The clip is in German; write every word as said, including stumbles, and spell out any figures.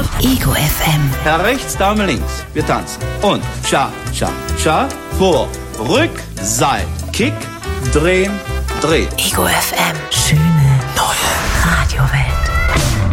auf Ego F M. Herr rechts, Dame links. Wir tanzen. Und Cha, Cha, Cha. Vor, Rück, Seil. Kick, drehen, drehen. Ego F M. Schöne neue Radiowelt.